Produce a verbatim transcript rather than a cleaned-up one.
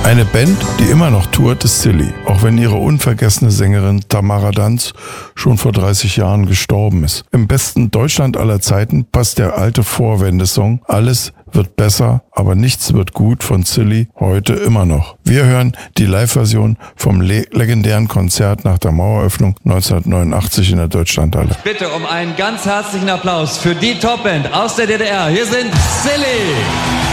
Eine Band, die immer noch tourt, ist Silly, auch wenn ihre unvergessene Sängerin Tamara Danz schon vor dreißig Jahren gestorben ist. Im besten Deutschland aller Zeiten passt der alte Vorwendesong "Alles wird besser, aber nichts wird gut" von Silly heute immer noch. Wir hören die Live-Version vom le- legendären Konzert nach der Maueröffnung neunzehnhundertneunundachtzig in der Deutschlandhalle. Bitte um einen ganz herzlichen Applaus für die Topband aus der D D R. Hier sind Silly.